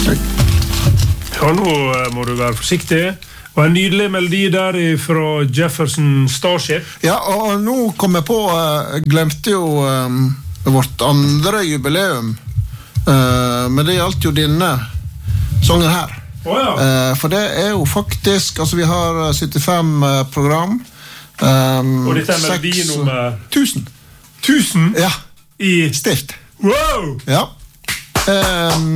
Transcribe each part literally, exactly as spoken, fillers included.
Ja, nå må du være forsiktig. Og en nydelig melodi der fra Jefferson Starship. Ja, og nå kom jeg på, jeg glemte jo um, vårt andre jubileum, uh, men det gjaldt jo denne sangen her. Oh, ja. uh, for det er jo faktisk, altså vi har syttifem uh, program. Um, og dette er melodi nummer... Tusen. Tusen? Ja, i stift. Wow! Ja. Um,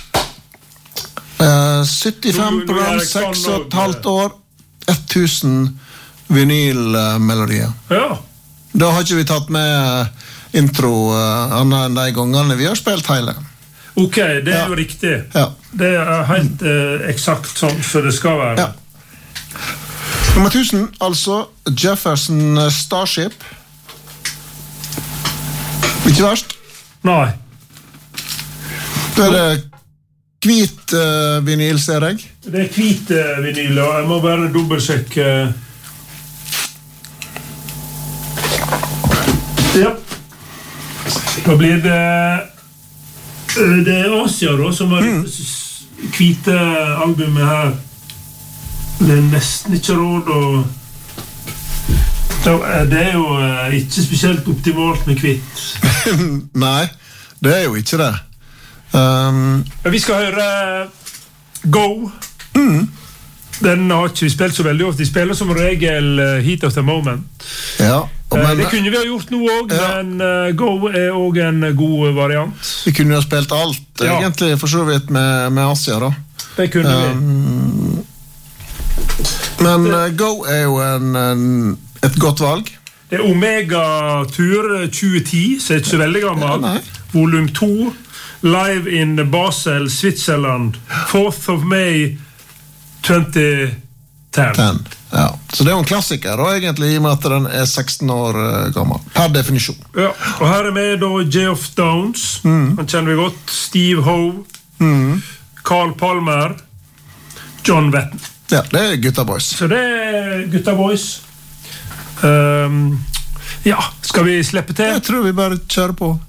uh, syttifem program, seks og et halvt år, tusen vinylmelodier. Ja. Da har ikke vi tatt med intro uh, annet enn de gangene vi har spilt hele. Ok, det er ja. jo riktig. Ja. Det er helt uh, eksakt sånn som det skal være. Ja. Nummer tusen, altså Jefferson Starship. Ikke verst. Nei. Da er det hvit uh, vinyl, ser jeg. Det er hvit uh, vinyl, og jeg må bare dobbeltsjekke. Ja. Da blir det uh, det er Asia da, som har mm. hvite albumet her. Det er nesten ikke råd å... Det er jo uh, ikke spesielt optimalt med hvitt. Nei, det er jo ikke det. Um, vi skal høre Go. Mm. Den har ikke vi spilt så veldig ofte. Vi spiller som regel uh, Heat of the Moment. Ja, men, uh, det kunne vi ha gjort nå også, ja. Men uh, Go er også en god variant. Vi kunne jo ha spilt alt, ja. Egentlig, for så vidt med, med Asia da. Det kunne um, vi. Men uh, Go er jo en, en, et godt valg. Det er Omega Tur tjue ti, så er ikke så veldig gammel. Ja, Volum to, live in Basel, Switzerland, fourth of May twenty ten. Ja. Så det er jo en klassiker, da, egentlig, i og med at den er seksten år gammel, per definisjon. Ja, og her er med da Geoff Downes, mm. han kjenner vi godt, Steve Howe, mm. Carl Palmer, John Wetton. Ja, det er Gutta Boys. Så det er Gutta Boys. Um, ja, skal vi slippe til? Jeg tror vi bare kjører på.